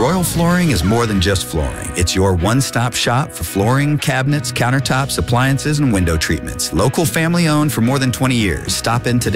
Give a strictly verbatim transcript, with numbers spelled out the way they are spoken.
Royal Flooring is more than just flooring. It's your one-stop shop for flooring, cabinets, countertops, appliances, and window treatments. Local family owned for more than twenty years. Stop in today.